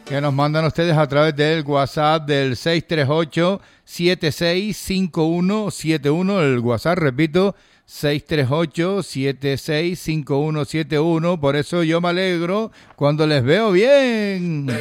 que nos mandan ustedes a través del WhatsApp del 638-765171. El WhatsApp, repito, 638-765171. Por eso yo me alegro cuando les veo bien.